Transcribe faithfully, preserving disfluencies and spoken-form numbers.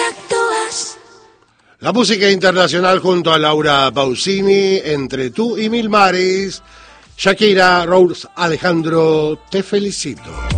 actúas. La música internacional junto a Laura Pausini, Entre tú y mil mares. Shakira, Rose Alejandro, Te felicito.